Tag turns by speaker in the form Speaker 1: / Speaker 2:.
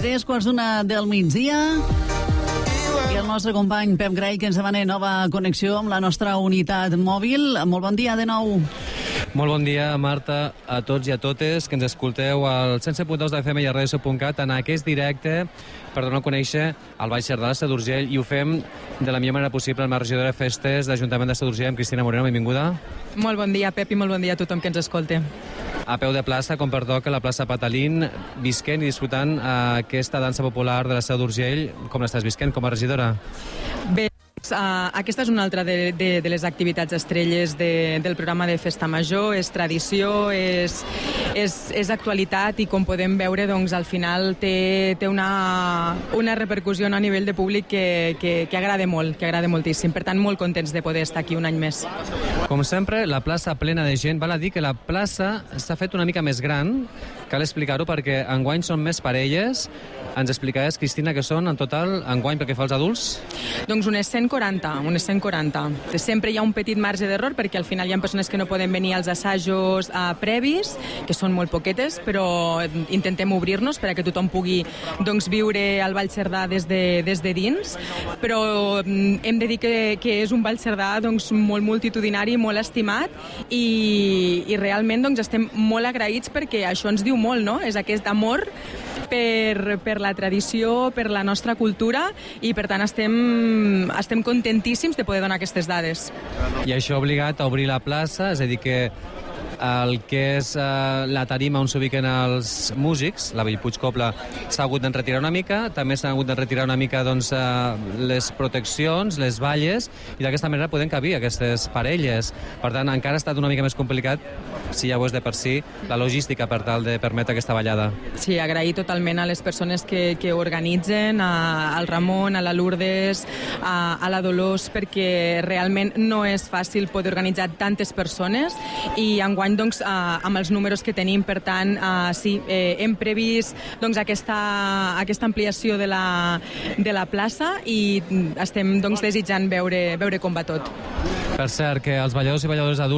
Speaker 1: 3:45 del migdia. I el nostre company Pep Gray, que ens demana nova connexió amb la nostra unitat mòbil. Molt bon dia de nou.
Speaker 2: Molt bon dia, Marta, a tots i a totes que ens escolteu al 107.2 de FM i a Radio.cat en aquest directe per donar a conèixer el Ball Cerdà de d'Urgell, i ho fem de la millor manera possible amb la regidora de Festes d'Ajuntament de d'Urgell, amb Cristina Moreno. Benvinguda.
Speaker 3: Molt bon dia, Pep, i molt bon dia a tothom que ens escolta.
Speaker 2: A peu de plaça, com pertoca, la plaça Patalín, visquent i disfrutant aquesta dansa popular de la d'Urgell. Com l'estàs visquent com a regidora?
Speaker 3: Bé, aquesta és una altra de les activitats estrelles del programa de Festa Major. És tradició, és actualitat, i com podem veure, doncs, al final té una repercussió a nivell de públic que agrada molt, que agrada moltíssim. Per tant, molt contents de poder estar aquí un any més.
Speaker 2: Com sempre, la plaça plena de gent. Val a dir que la plaça s'ha fet una mica més gran. Cal explicar-ho perquè enguany són més parelles. Ens explicaves, Cristina, que són en total, enguany, pel que fa als adults?
Speaker 3: Doncs unes 140. Sempre hi ha un petit marge d'error perquè al final hi ha persones que no poden venir als assajos previs, que són molt poquetes, però intentem obrir-nos per a que tothom pugui, doncs, viure el Ball Cerdà des de dins. Però hem de dir que és un Ball Cerdà, doncs, molt multitudinari, molt estimat, i realment, doncs, estem molt agraïts perquè això ens diu molt, no? És aquest amor per la tradició, per la nostra cultura, i per tant estem contentíssims de poder donar aquestes dades.
Speaker 2: I això ha obligat a obrir la plaça, és a dir que el que és la tarima on s'ubiquen els músics, la Bellpuig Cobla, s'ha hagut d'enretirar una mica, també s'han hagut d'enretirar una mica, doncs, les proteccions, les valles, i d'aquesta manera poden cabir aquestes parelles. Per tant, encara ha estat una mica més complicat, si ja ho és de per si, la logística per tal de permetre aquesta ballada.
Speaker 3: Sí, agrair totalment a les persones que organitzen, al Ramon, a la Lourdes, a la Dolors, perquè realment no és fàcil poder organitzar tantes persones, i enguany, doncs, amb els números que tenim, per tant, sí, hem previst, doncs, aquesta ampliació de la plaça, i estem, doncs, desitjant veure com va tot.
Speaker 2: Per cert, que els balladors i balladores adults